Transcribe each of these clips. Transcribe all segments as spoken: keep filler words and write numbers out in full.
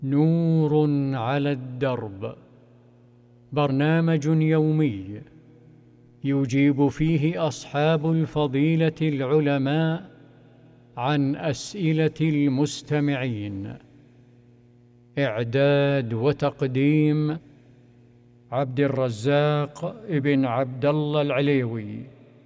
نور على الدرب، برنامج يومي يجيب فيه أصحاب الفضيلة العلماء عن أسئلة المستمعين. إعداد وتقديم عبد الرزاق ابن عبد الله العليوي.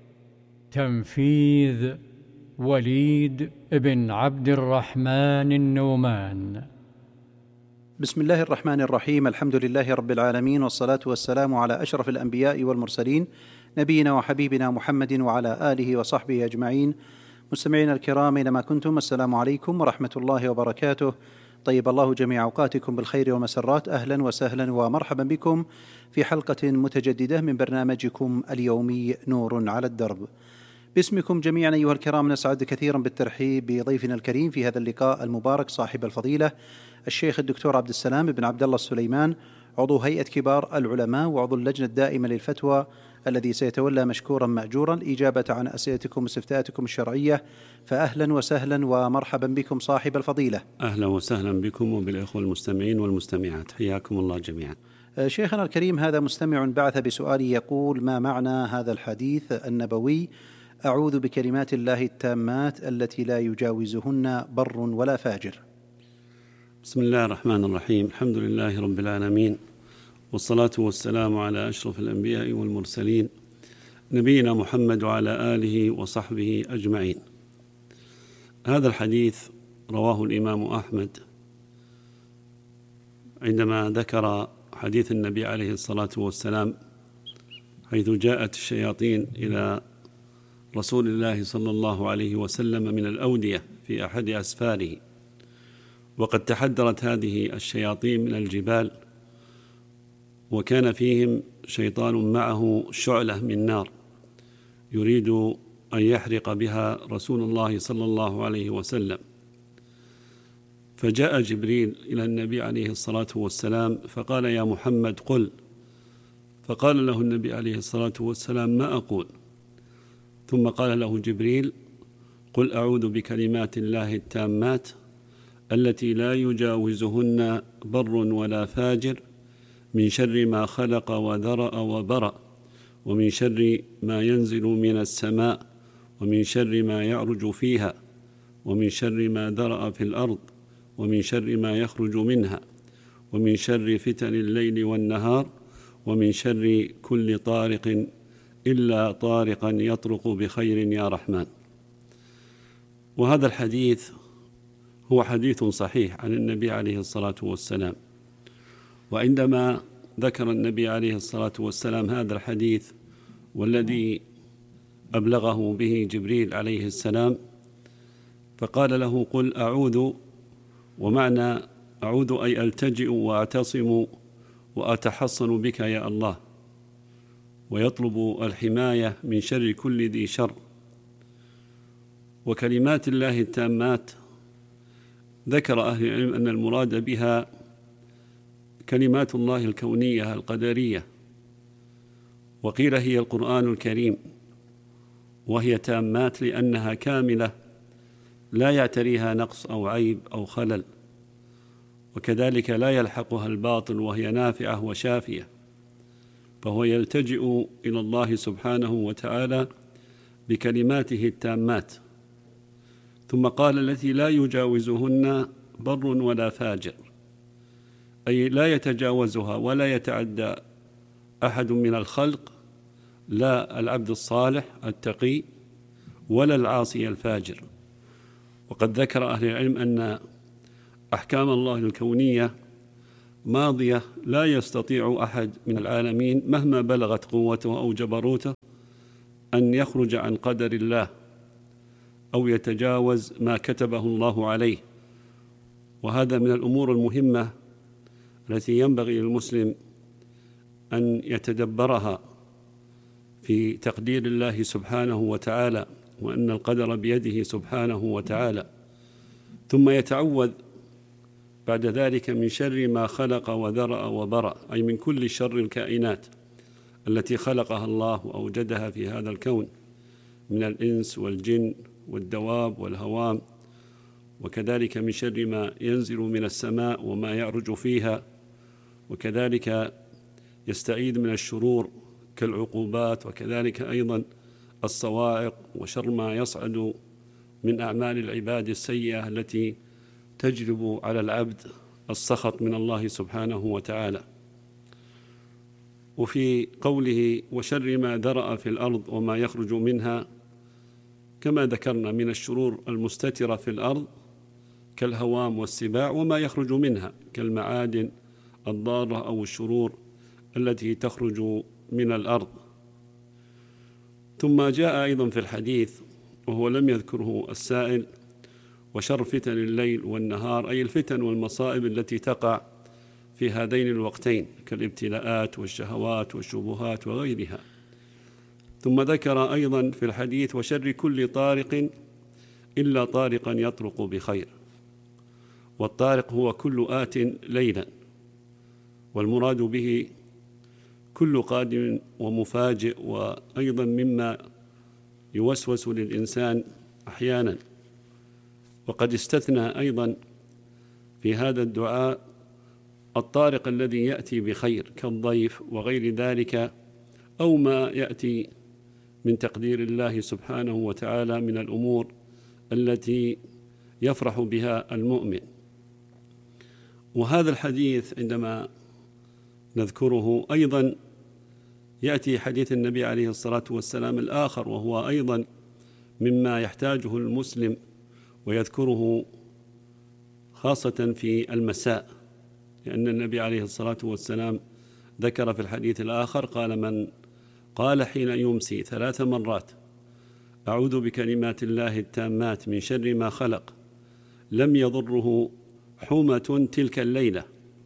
تنفيذ وليد بن عبد الرحمن النومان. بسم الله الرحمن الرحيم. الحمد لله رب العالمين، والصلاة والسلام على أشرف الأنبياء والمرسلين، نبينا وحبيبنا محمد وعلى آله وصحبه أجمعين. مستمعين الكرام أينما كنتم، السلام عليكم ورحمة الله وبركاته. طيب الله جميع أوقاتكم بالخير والمسرات. أهلا وسهلا ومرحبا بكم في حلقة متجددة من برنامجكم اليومي نور على الدرب. باسمكم جميعا أيها الكرام نسعد كثيرا بالترحيب بضيفنا الكريم في هذا اللقاء المبارك، صاحب الفضيلة الشيخ الدكتور عبد السلام بن عبد الله السليمان، عضو هيئة كبار العلماء وعضو اللجنة الدائمة للفتوى، الذي سيتولى مشكورا مأجورا الإجابة عن أسئلتكم واستفتاءاتكم الشرعية. فأهلا وسهلا ومرحبا بكم صاحب الفضيلة. أهلا وسهلا بكم وبالإخوة المستمعين والمستمعات، حياكم الله جميعا. شيخنا الكريم، هذا مستمع بعث بسؤال يقول: ما معنى هذا الحديث النبوي: أعوذ بكلمات الله التامات التي لا يجاوزهن بر ولا فاجر؟ بسم الله الرحمن الرحيم. الحمد لله رب العالمين، والصلاة والسلام على أشرف الأنبياء والمرسلين، نبينا محمد وعلى آله وصحبه أجمعين. هذا الحديث رواه الإمام أحمد عندما ذكر حديث النبي عليه الصلاة والسلام، حيث جاءت الشياطين إلى رسول الله صلى الله عليه وسلم من الأودية في أحد أسفاره، وقد تحدرت هذه الشياطين من الجبال، وكان فيهم شيطان معه شعلة من نار يريد أن يحرق بها رسول الله صلى الله عليه وسلم. فجاء جبريل إلى النبي عليه الصلاة والسلام فقال: يا محمد قل. فقال له النبي عليه الصلاة والسلام: ما أقول؟ ثم قال له جبريل: قل أعوذ بكلمات الله التامات التي لا يجاوزهن بر ولا فاجر، من شر ما خلق وذرأ وبرأ، ومن شر ما ينزل من السماء، ومن شر ما يعرج فيها، ومن شر ما ذرأ في الأرض، ومن شر ما يخرج منها، ومن شر فتن الليل والنهار، ومن شر كل طارق إلا طارقا يطرق بخير يا رحمن. وهذا الحديث هو حديث صحيح عن النبي عليه الصلاة والسلام. وعندما ذكر النبي عليه الصلاة والسلام هذا الحديث والذي أبلغه به جبريل عليه السلام، فقال له: قل أعوذ، ومعنى أعوذ أي ألتجئ وأعتصم وأتحصن بك يا الله، ويطلب الحماية من شر كل ذي شر. وكلمات الله التامات ذكر أهل العلم أن المراد بها كلمات الله الكونية القدرية، وقيل هي القرآن الكريم، وهي تامات لأنها كاملة لا يعتريها نقص أو عيب أو خلل، وكذلك لا يلحقها الباطل، وهي نافعة وشافية. فهو يلتجئ إلى الله سبحانه وتعالى بكلماته التامات. ثم قال: التي لا يجاوزهن بر ولا فاجر، أي لا يتجاوزها ولا يتعدى أحد من الخلق، لا العبد الصالح التقي ولا العاصي الفاجر. وقد ذكر أهل العلم أن أحكام الله الكونية ماضية، لا يستطيع أحد من العالمين مهما بلغت قوته أو جبروته أن يخرج عن قدر الله أو يتجاوز ما كتبه الله عليه. وهذا من الأمور المهمة التي ينبغي للمسلم أن يتدبرها في تقدير الله سبحانه وتعالى، وأن القدر بيده سبحانه وتعالى. ثم يتعوذ بعد ذلك من شر ما خلق وذرأ وبرأ، أي من كل شر الكائنات التي خلقها الله وأوجدها في هذا الكون من الإنس والجن والدواب والهوام وكذلك من شر ما ينزل من السماء وما يعرج فيها، وكذلك يستعيذ من الشرور كالعقوبات، وكذلك أيضا الصواعق وشر ما يصعد من أعمال العباد السيئة التي تجلب على العبد السخط من الله سبحانه وتعالى. وفي قوله وشر ما ذرأ في الأرض وما يخرج منها، كما ذكرنا من الشرور المستترة في الأرض كالهوام والسباع، وما يخرج منها كالمعادن الضارة أو الشرور التي تخرج من الأرض. ثم جاء أيضا في الحديث وهو لم يذكره السائل وشر فتن الليل والنهار، أي الفتن والمصائب التي تقع في هذين الوقتين كالابتلاءات والشهوات والشبهات وغيرها. ثم ذكر أيضا في الحديث وشر كل طارق إلا طارقا يطرق بخير، والطارق هو كل آت ليلا، والمراد به كل قادم ومفاجئ، وأيضا مما يوسوس للإنسان أحيانا. وقد استثنى أيضا في هذا الدعاء الطارق الذي يأتي بخير كالضيف وغير ذلك، أو ما يأتي من تقدير الله سبحانه وتعالى من الأمور التي يفرح بها المؤمن. وهذا الحديث عندما نذكره أيضا يأتي حديث النبي عليه الصلاة والسلام الآخر، وهو أيضا مما يحتاجه المسلم ويذكره خاصة في المساء، لأن النبي عليه الصلاة والسلام ذكر في الحديث الآخر قال من قال حين يمسي ثلاث مرات أعوذ بكلمات الله التامات من شر ما خلق لم يضره حومة تلك الليلة.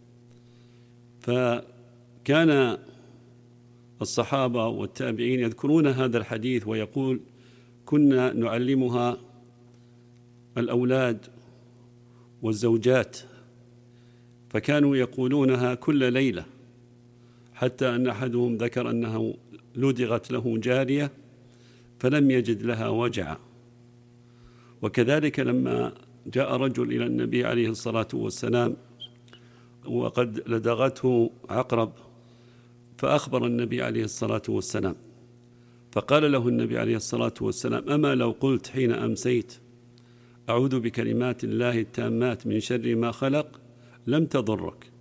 فكان الصحابة والتابعين يذكرون هذا الحديث ويقول كنا نعلمها الأولاد والزوجات، فكانوا يقولونها كل ليلة، حتى أن أحدهم ذكر أنه لدغت له جارية فلم يجد لها وجعا. وكذلك لما جاء رجل إلى النبي عليه الصلاة والسلام وقد لدغته عقرب، فأخبر النبي عليه الصلاة والسلام، فقال له النبي عليه الصلاة والسلام أما لو قلت حين أمسيت أعوذ بكلمات الله التامات من شر ما خلق لم تضرك.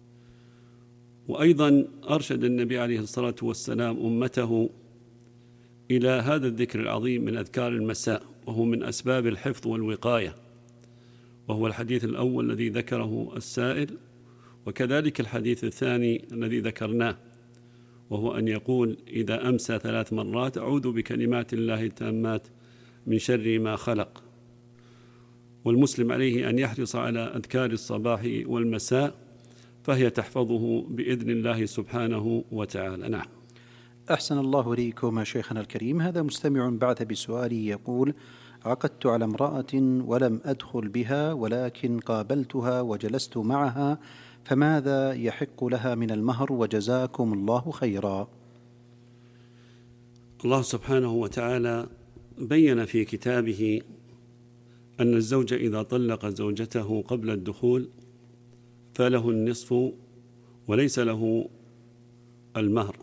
وأيضا أرشد النبي عليه الصلاة والسلام أمته إلى هذا الذكر العظيم من أذكار المساء، وهو من أسباب الحفظ والوقاية، وهو الحديث الأول الذي ذكره السائل، وكذلك الحديث الثاني الذي ذكرناه، وهو أن يقول إذا أمسى ثلاث مرات أعوذ بكلمات الله التامات من شر ما خلق. والمسلم عليه أن يحرص على أذكار الصباح والمساء، فهي تحفظه بإذن الله سبحانه وتعالى. نعم. أحسن الله إليكم شيخنا الكريم. هذا مستمع بعث بسؤال يقول عقدت على امرأة ولم أدخل بها ولكن قابلتها وجلست معها، فماذا يحق لها من المهر؟ وجزاكم الله خيرا. الله سبحانه وتعالى بين في كتابه أن الزوج إذا طلق زوجته قبل الدخول فله النصف وليس له المهر.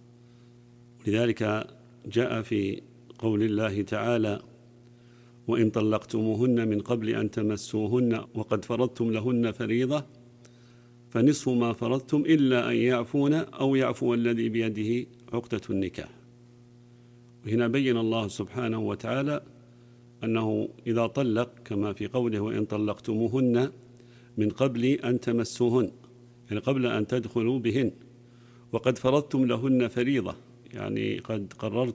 لذلك جاء في قول الله تعالى وإن طلقتموهن من قبل أن تمسوهن وقد فرضتم لهن فريضة فنصف ما فرضتم إلا أن يعفون أو يعفو الذي بيده عقدة النكاح. وهنا بين الله سبحانه وتعالى أنه إذا طلق كما في قوله وإن طلقتموهن من قبل أن تمسوهن، يعني قبل أن تدخلوا بهن، وقد فرضتم لهن فريضة، يعني قد قررتم